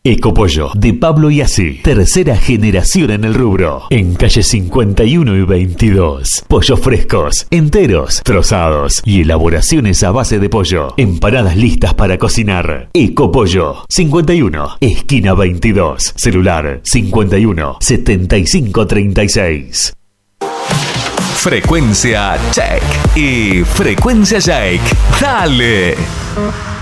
Ecopollo, de Pablo Iasi. Tercera generación en el rubro. En calle 51 y 22. Pollos frescos, enteros, trozados y elaboraciones a base de pollo. Empanadas listas para cocinar. Ecopollo, 51, esquina 22. Celular 51 75 36. Frecuencia Check y Frecuencia Jake. ¡Dale!